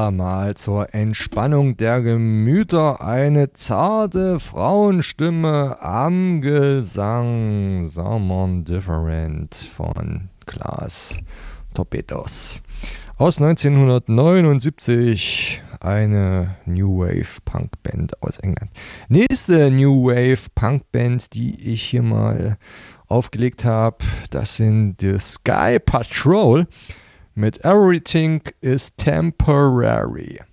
wieder mal zur Entspannung der Gemüter eine zarte Frauenstimme am Gesang. Someone Different von Glass Torpedos. Aus 1979, eine New Wave Punk Band aus England. Nächste New Wave Punk Band, die ich hier mal aufgelegt habe, das sind The Sky Patrol mit Everything is Temporary.